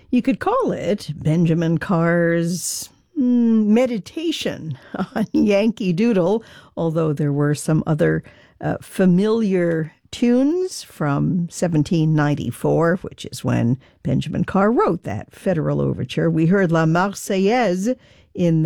You could call it Benjamin Carr's meditation on Yankee Doodle, although there were some other familiar tunes from 1794, which is when Benjamin Carr wrote that Federal Overture. We heard La Marseillaise in